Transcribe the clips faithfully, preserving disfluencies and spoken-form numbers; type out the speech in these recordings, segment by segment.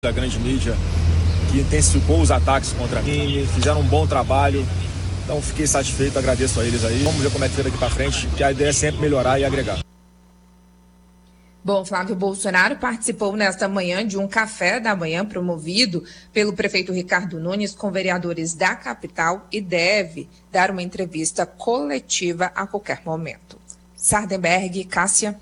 da grande mídia, que intensificou os ataques contra mim, fizeram um bom trabalho, então fiquei satisfeito, agradeço a eles aí. Vamos ver como é que fica daqui para frente, que a ideia é sempre melhorar e agregar. Bom, Flávio Bolsonaro participou nesta manhã de um café da manhã promovido pelo prefeito Ricardo Nunes com vereadores da capital e deve dar uma entrevista coletiva a qualquer momento. Sardenberg, Cássia.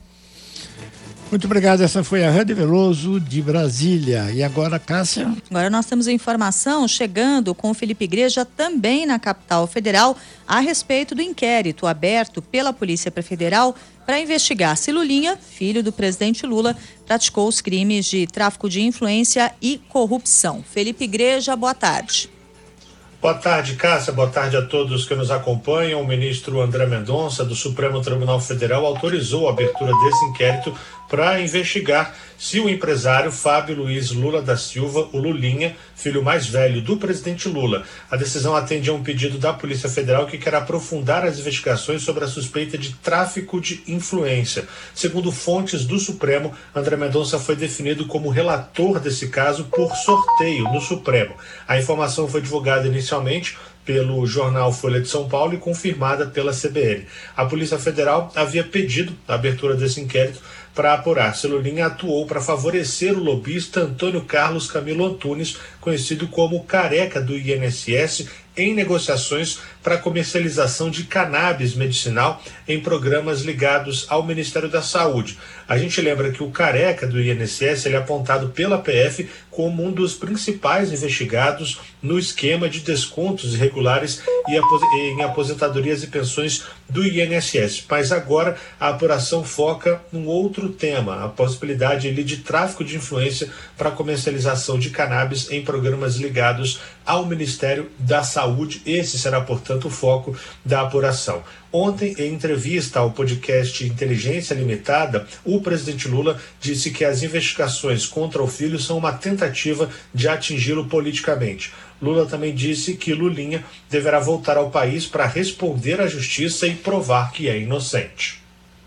Muito obrigado, essa foi a Rede Veloso de Brasília. E agora, Cássia? Agora nós temos informação chegando com o Felipe Igreja também na capital federal a respeito do inquérito aberto pela Polícia Federal para investigar se Lulinha, filho do presidente Lula, praticou os crimes de tráfico de influência e corrupção. Felipe Igreja, boa tarde. Boa tarde, Cássia. Boa tarde a todos que nos acompanham. O ministro André Mendonça, do Supremo Tribunal Federal, autorizou a abertura desse inquérito para investigar se o empresário Fábio Luiz Lula da Silva, o Lulinha, filho mais velho do presidente Lula. A decisão atende a um pedido da Polícia Federal que quer aprofundar as investigações sobre a suspeita de tráfico de influência. Segundo fontes do Supremo, André Mendonça foi definido como relator desse caso por sorteio no Supremo. A informação foi divulgada inicialmente pelo jornal Folha de São Paulo e confirmada pela C B N. A Polícia Federal havia pedido a abertura desse inquérito para apurar se Lulinha atuou para favorecer o lobista Antônio Carlos Camilo Antunes, conhecido como Careca do I N S S, em negociações para comercialização de cannabis medicinal em programas ligados ao Ministério da Saúde. A gente lembra que o Careca do I N S S ele é apontado pela P F como um dos principais investigados no esquema de descontos irregulares em aposentadorias e pensões do I N S S. Mas agora a apuração foca num outro tema, a possibilidade ali, de tráfico de influência para comercialização de cannabis em programas ligados ao Ministério da Saúde. Esse será, portanto, o foco da apuração. Ontem, em entrevista ao podcast Inteligência Limitada, o presidente Lula disse que as investigações contra o filho são uma tentativa de atingi-lo politicamente. Lula também disse que Lulinha deverá voltar ao país para responder à justiça e provar que é inocente.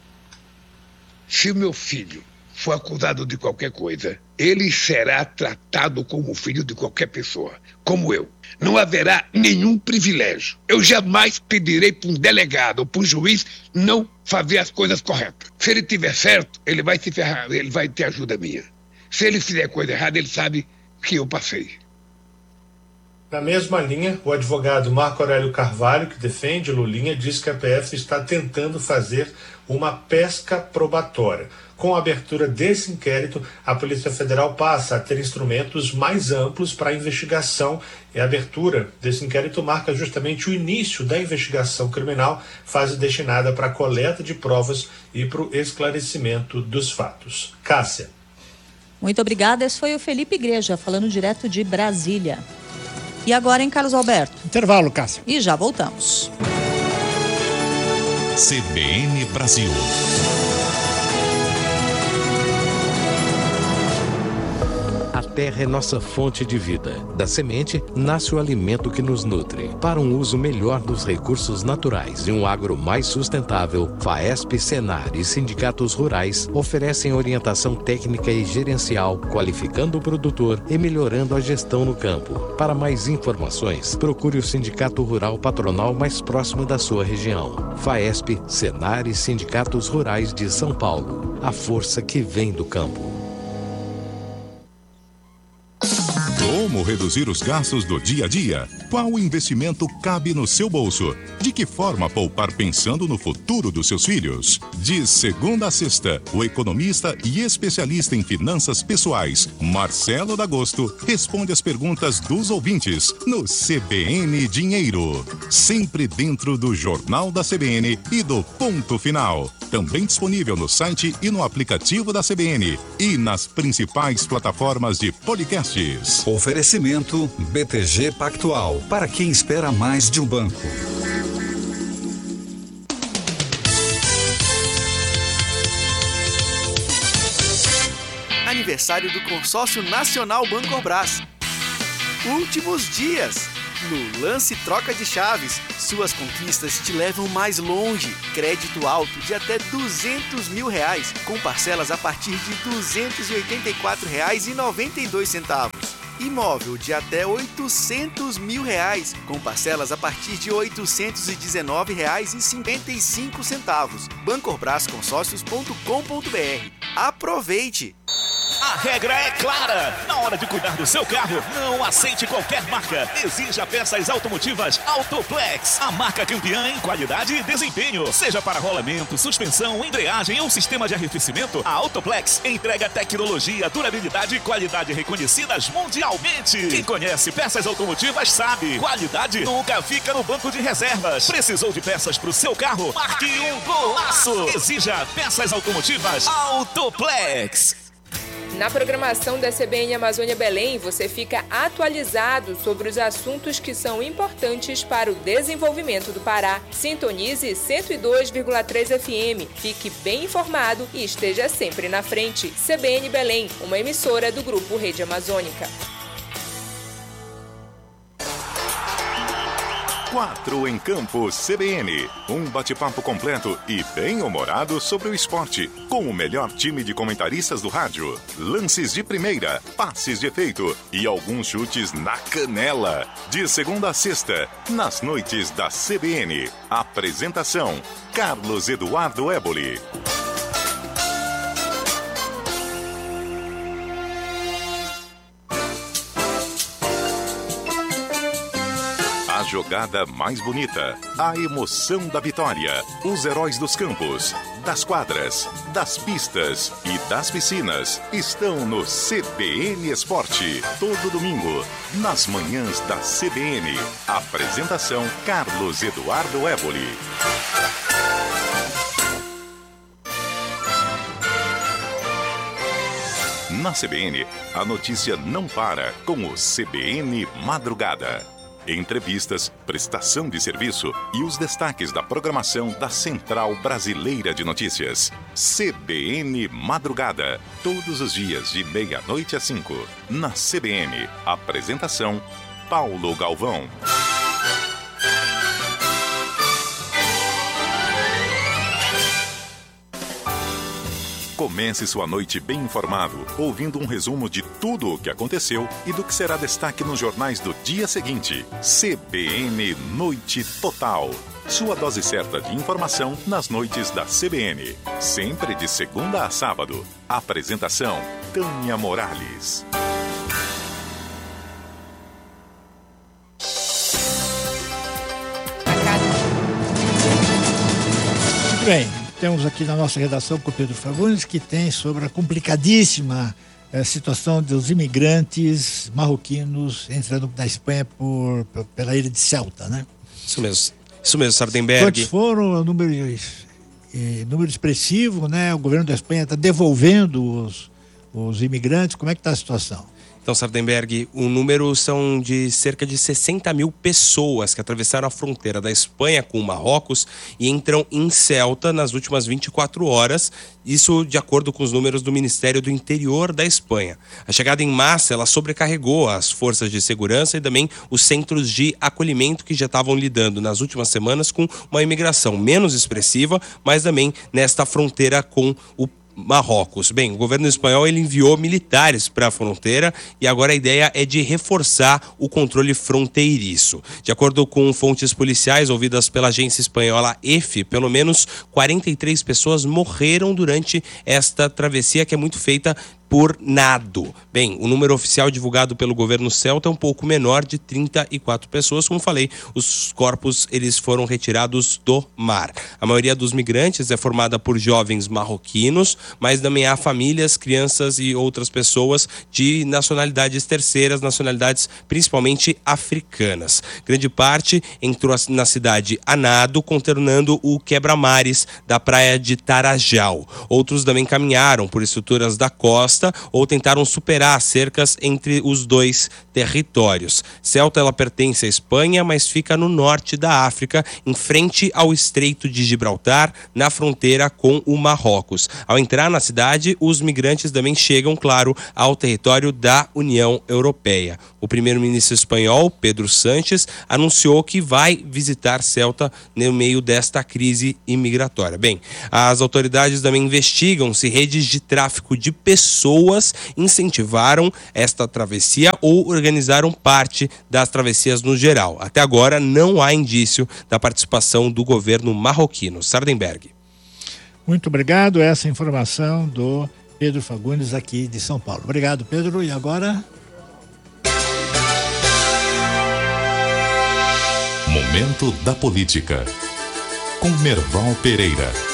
Se o meu filho for acusado de qualquer coisa, ele será tratado como filho de qualquer pessoa, como eu. Não haverá nenhum privilégio. Eu jamais pedirei para um delegado ou para um juiz não fazer as coisas corretas. Se ele tiver certo, ele vai se ferrar, ele vai ter ajuda minha. Se ele fizer coisa errada, ele sabe que eu passei. Na mesma linha, o advogado Marco Aurélio Carvalho, que defende Lulinha, diz que a P F está tentando fazer uma pesca probatória. Com a abertura desse inquérito, a Polícia Federal passa a ter instrumentos mais amplos para a investigação, e a abertura desse inquérito marca justamente o início da investigação criminal, fase destinada para a coleta de provas e para o esclarecimento dos fatos. Cássia. Muito obrigada. Esse foi o Felipe Igreja, falando direto de Brasília. E agora, em Carlos Alberto? Intervalo, Cássia. E já voltamos. C B N Brasil. A terra é nossa fonte de vida. Da semente nasce o alimento que nos nutre. Para um uso melhor dos recursos naturais e um agro mais sustentável, FAESP, Senar e sindicatos rurais oferecem orientação técnica e gerencial, qualificando o produtor e melhorando a gestão no campo. Para mais informações, procure o Sindicato Rural Patronal mais próximo da sua região. FAESP, Senar e sindicatos rurais de São Paulo. A força que vem do campo. Como reduzir os gastos do dia a dia? Qual investimento cabe no seu bolso? De que forma poupar pensando no futuro dos seus filhos? De segunda a sexta, o economista e especialista em finanças pessoais, Marcelo D'Agosto, responde as perguntas dos ouvintes no C B N Dinheiro. Sempre dentro do Jornal da C B N e do Ponto Final. Também disponível no site e no aplicativo da C B N e nas principais plataformas de podcasts. Oferecimento B T G Pactual, para quem espera mais de um banco. Aniversário do Consórcio Nacional Bancorbras. Últimos dias. No Lance Troca de Chaves, suas conquistas te levam mais longe. Crédito alto de até duzentos mil reais, com parcelas a partir de duzentos e oitenta e quatro reais e noventa e dois centavos. Imóvel de até oitocentos mil reais, com parcelas a partir de oitocentos e dezenove reais e cinquenta e cinco centavos. Bancorbras Consórcios ponto com ponto br. Aproveite! A regra é clara. Na hora de cuidar do seu carro, não aceite qualquer marca. Exija peças automotivas Autoplex. A marca campeã em qualidade e desempenho. Seja para rolamento, suspensão, embreagem ou sistema de arrefecimento, a Autoplex entrega tecnologia, durabilidade e qualidade reconhecidas mundialmente. Quem conhece peças automotivas sabe. Qualidade nunca fica no banco de reservas. Precisou de peças para o seu carro? Marque um golaço. Exija peças automotivas Autoplex. Na programação da C B N Amazônia Belém, você fica atualizado sobre os assuntos que são importantes para o desenvolvimento do Pará. Sintonize cento e dois vírgula três F M, fique bem informado e esteja sempre na frente. C B N Belém, uma emissora do Grupo Rede Amazônica. Quatro em Campo C B N. Um bate-papo completo e bem-humorado sobre o esporte, com o melhor time de comentaristas do rádio. Lances de primeira, passes de efeito e alguns chutes na canela. De segunda a sexta, nas noites da C B N. Apresentação: Carlos Eduardo Éboli. A jogada mais bonita, a emoção da vitória, os heróis dos campos, das quadras, das pistas e das piscinas estão no C B N Esporte. Todo domingo, nas manhãs da C B N. Apresentação: Carlos Eduardo Éboli. Na C B N, a notícia não para com o C B N Madrugada. Entrevistas, prestação de serviço e os destaques da programação da Central Brasileira de Notícias. C B N Madrugada, todos os dias de meia-noite às cinco. Na C B N, apresentação: Paulo Galvão. Comece sua noite bem informado, ouvindo um resumo de tudo o que aconteceu e do que será destaque nos jornais do dia seguinte. C B N Noite Total. Sua dose certa de informação nas noites da C B N. Sempre de segunda a sábado. Apresentação: Tânia Morales. Muito bem. Temos aqui na nossa redação com o Pedro Fagundes, que tem sobre a complicadíssima eh, situação dos imigrantes marroquinos entrando na Espanha por, por, pela ilha de Ceuta, né? Isso mesmo, isso mesmo, Sardenberg. Quantos foram? O número, eh, número expressivo, né? O governo da Espanha está devolvendo os, os imigrantes. Como é que está a situação? Então, Sardenberg, o número são de cerca de sessenta mil pessoas que atravessaram a fronteira da Espanha com o Marrocos e entram em Ceuta nas últimas vinte e quatro horas, isso de acordo com os números do Ministério do Interior da Espanha. A chegada em massa, ela sobrecarregou as forças de segurança e também os centros de acolhimento que já estavam lidando nas últimas semanas com uma imigração menos expressiva, mas também nesta fronteira com o Marrocos. Bem, o governo espanhol ele enviou militares para a fronteira e agora a ideia é de reforçar o controle fronteiriço. De acordo com fontes policiais ouvidas pela agência espanhola E F, pelo menos quarenta e três pessoas morreram durante esta travessia que é muito feita por nado. Bem, o número oficial divulgado pelo governo celta é um pouco menor, de trinta e quatro pessoas. Como falei, os corpos eles foram retirados do mar. A maioria dos migrantes é formada por jovens marroquinos, mas também há famílias, crianças e outras pessoas de nacionalidades terceiras, nacionalidades principalmente africanas. Grande parte entrou na cidade a nado, contornando o quebra-mares da praia de Tarajal. Outros também caminharam por estruturas da costa costa ou tentaram superar as cercas entre os dois territórios. Ceuta ela pertence à Espanha, mas fica no norte da África, em frente ao Estreito de Gibraltar, na fronteira com o Marrocos. Ao entrar na cidade, os migrantes também chegam, claro, ao território da União Europeia. O primeiro-ministro espanhol, Pedro Sánchez, anunciou que vai visitar Ceuta no meio desta crise imigratória. Bem, as autoridades também investigam se redes de tráfico de pessoas incentivaram esta travessia ou organizaram parte das travessias no geral. Até agora, não há indício da participação do governo marroquino. Sardenberg. Muito obrigado. Essa informação do Pedro Fagundes, aqui de São Paulo. Obrigado, Pedro. E agora... Momento da Política, com Merval Pereira.